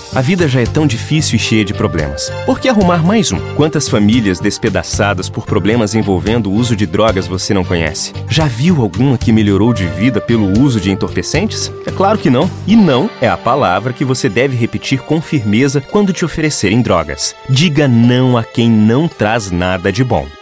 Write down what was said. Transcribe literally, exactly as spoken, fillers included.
A vida já é tão difícil e cheia de problemas. Por que arrumar mais um? Quantas famílias despedaçadas por problemas envolvendo o uso de drogas você não conhece? Já viu alguma que melhorou de vida pelo uso de entorpecentes? É claro que não. E não é a palavra que você deve repetir com firmeza quando te oferecerem drogas. Diga não a quem não traz nada de bom.